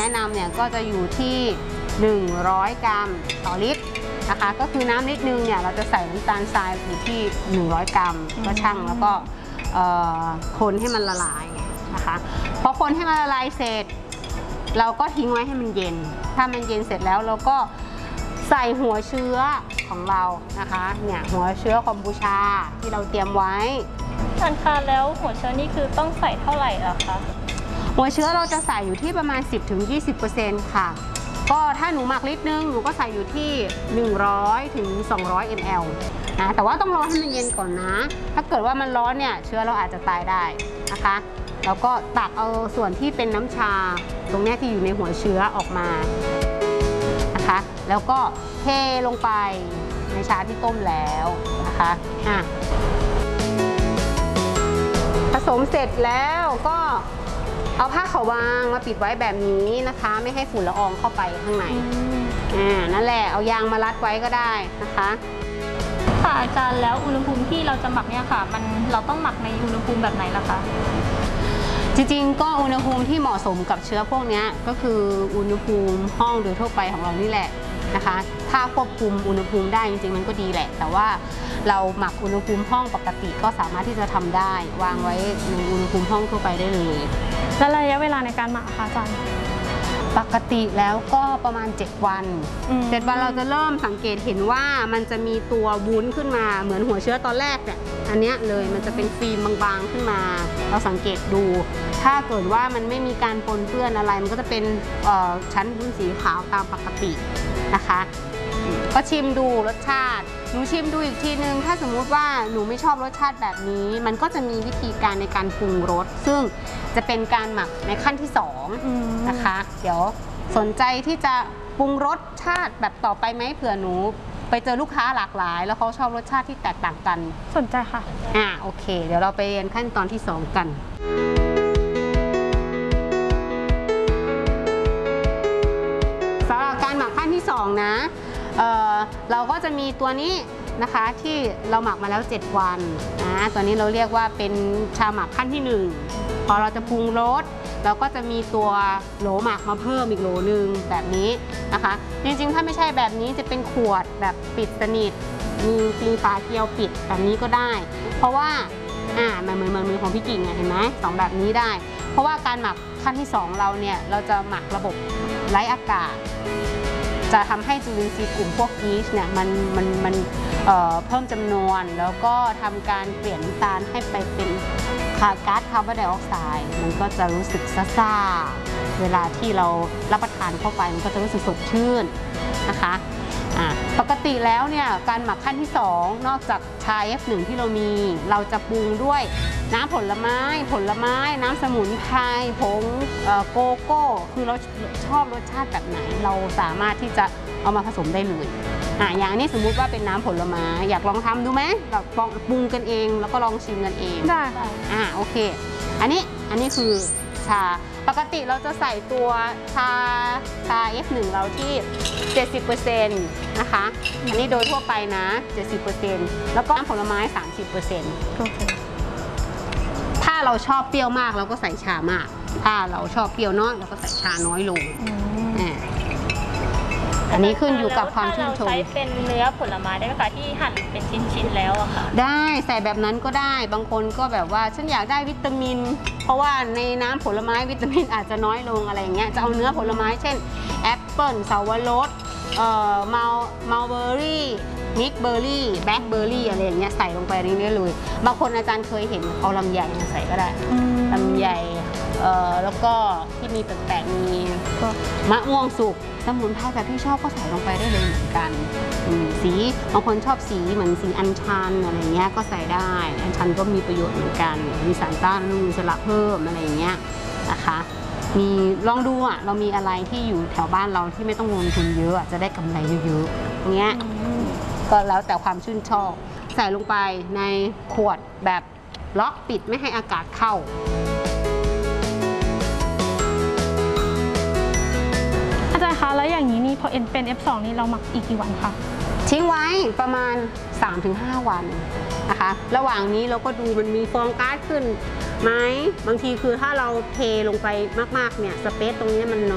นำเนี่ยก็จะอยู่ที่100 กรัมต่อลิตรนะคะก็คือน้ำลิตรนึงเนี่ยเราจะใส่น้ำตาลทรายอยู่ที่100 กรัมก็ชั่งแล้วก็คนให้มันละลายนะคะพอคนให้มันละลายเสร็จเราก็ทิ้งไว้ให้มันเย็นถ้ามันเย็นเสร็จแล้วเราก็ใส่หัวเชื้อของเรานะคะเนี่ยหัวเชื้อคอมบูชาที่เราเตรียมไว้ท่านคะแล้วหัวเชื้อนี่คือต้องใส่เท่าไหร่ล่ะคะหัวเชื้อเราจะใส่อยู่ที่ประมาณ 10-20% ค่ะก็ถ้าหนูหมักลิตรนึงหนูก็ใส่อยู่ที่100-200 ml นะแต่ว่าต้องรอให้มันเย็นก่อนนะถ้าเกิดว่ามันร้อนเนี่ยเชื้อเราอาจจะตายได้นะคะแล้วก็ตักเอาส่วนที่เป็นน้ำชาตรงนี้ที่อยู่ในหัวเชื้อออกมานะคะแล้วก็เทลงไปในชาที่ต้มแล้วนะคะผสมเสร็จแล้วก็เอาผ้าขาวบางมาปิดไว้แบบนี้นะคะไม่ให้ฝุ่นละอองเข้าไปข้างในนั่นแหละเอายางมารัดไว้ก็ได้นะคะค่ะอาจารย์แล้วอุณหภูมิที่เราจะหมักเนี่ยค่ะเราต้องหมักในอุณหภูมิแบบไหนล่ะคะจริงๆก็อุณหภูมิที่เหมาะสมกับเชื้อพวกนี้ก็คืออุณหภูมิห้องโดยทั่วไปของเรานี่แหละนะคะถ้าควบคุมอุณหภูมิได้จริงๆมันก็ดีแหละแต่ว่าเราหมักอุณหภูมิห้องปกติก็สามารถที่จะทำได้วางไว้ในอุณหภูมิห้องทั่วไปได้เลยแล้วระยะเวลาในการหมักค่ะอาจารย์ปกติแล้วก็ประมาณ7 วัน7 วันเราจะเริ่มสังเกตเห็นว่ามันจะมีตัววุ้นขึ้นมาเหมือนหัวเชื้อตอนแรกเนี่ยอันนี้เลยมันจะเป็นฟิล์มบางๆขึ้นมาเราสังเกตดูถ้าเกิดว่ามันไม่มีการปนเปื้อนอะไรมันก็จะเป็นชั้นวุ้นสีขาวตามปกตินะคะก็ชิมดูรสชาติหนูชิมดูอีกทีนึงถ้าสมมุติว่าหนูไม่ชอบรสชาติแบบนี้มันก็จะมีวิธีการในการปรุงรสซึ่งจะเป็นการหมักในขั้นที่2นะคะเดี๋ยวสนใจที่จะปรุงรสชาติแบบต่อไปไหมเผื่อหนูไปเจอลูกค้าหลากหลายแล้วเขาชอบรสชาติที่แตกต่างกันสนใจค่ะโอเคเดี๋ยวเราไปเรียนขั้นตอนที่2กันสำหรับการหมักขั้นที่2นะเราก็จะมีตัวนี้นะคะที่เราหมักมาแล้ว7 วันนะตัวนี้เราเรียกว่าเป็นชาหมักขั้นที่1พอเราจะปรุงรสเราก็จะมีตัวโหลหมักมาเพิ่มอีกโหลนึงแบบนี้นะคะจริงๆถ้าไม่ใช่แบบนี้จะเป็นขวดแบบปิดสนิทมีฝาเกลียวปิดแบบนี้ก็ได้เพราะว่ามันเหมือนของพี่กิ่งเห็นไหม2แบบนี้ได้เพราะว่าการหมักขั้นที่2เราเนี่ยเราจะหมักระบบไร้อากาศจะทำให้จุลินทรีย์กลุ่มพวกยีสต์เนี่ยมันเพิ่มจำนวนแล้วก็ทำการเปลี่ยนน้ำตาลให้ไปเป็นก๊าซคาร์บอนไดออกไซด์มันก็จะรู้สึกซ่าเวลาที่เรารับประทานเข้าไปมันก็จะรู้สึกสดชื่นนะคะปกติแล้วเนี่ยการหมักขั้นที่2นอกจากชา F1 ที่เราจะปรุงด้วยน้ำผลไม้น้ำสมุนไพรผงโกโก้คือเราชอบรสชาติแบบไหนเราสามารถที่จะเอามาผสมได้เลยอย่างนี้สมมุติว่าเป็นน้ำผลไม้อยากลองทำดูไหมเราลองปรุงกันเองแล้วก็ลองชิมกันเองได้โอเคอันนี้คือชาปกติเราจะใส่ตัวชา F1 เราที่ 70% นะคะอันนี้โดยทั่วไปนะ 70% แล้วก็น้ำผลไม้ 30%ถ้าเราชอบเปรี้ยวมากเราก็ใส่ชามากถ้าเราชอบเปรี้ยวน้อยเราก็ใส่ชาน้อยลงอันนี้ขึ้นอยู่กับความชื่นชมใช้เป็นเนื้อผลไม้ได้ไหมคะที่หั่นเป็นชิ้นๆแล้วอะค่ะได้ใส่แบบนั้นก็ได้บางคนก็แบบว่าฉันอยากได้วิตามินเพราะว่าในน้ำผลไม้วิตามินอาจจะน้อยลงอะไรอย่างเงี้ยจะเอาเนื้อผลไม้เช่นแอปเปิ้ลสับปะรดมัลเบอร์รี่มิกเบอร์รี่แบล็คเบอร์รี่อะไรอย่างเงี้ยใส่ลงไปนี้ได้เลยบางคนอาจารย์เคยเห็นเอาลำไยมาใส่ก็ได้ลำไยแล้วก็ที่มีแปลกๆมีมะม่วงสุกสมุนไพรแบบที่ชอบก็ใส่ลงไปได้เลยเหมือนกันสีบางคนชอบสีเหมือนสีอัญชันอะไรเงี้ยก็ใส่ได้อัญชันก็มีประโยชน์เหมือนกันมีสารต้านอนุมูลอิสระเพิ่มอะไรอย่างเงี้ยนะคะมีลองดูเรามีอะไรที่อยู่แถวบ้านเราที่ไม่ต้องลงทุนเยอะจะได้กำไรเยอะๆอย่างเงี้ยก็แล้วแต่ความชื่นชอบใส่ลงไปในขวดแบบล็อกปิดไม่ให้อากาศเข้าอาจารย์คะแล้วอย่างนี้นี่พอเป็น F2 นี่เราหมักอีกกี่วันคะทิ้งไว้ประมาณ 3-5 วันนะคะระหว่างนี้เราก็ดูมันมีฟองก๊าซขึ้นไหมบางทีคือถ้าเราเทลงไปมากๆเนี่ยสเปซตรงนี้มัน